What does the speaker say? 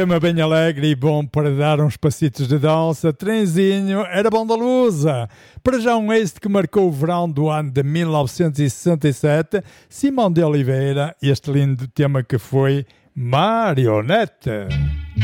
Tema bem alegre e bom para dar uns passitos de dança. Trenzinho era bom da lusa. Para já um êxito que marcou o verão do ano de 1967. Simão de Oliveira, este lindo tema que foi Marionete.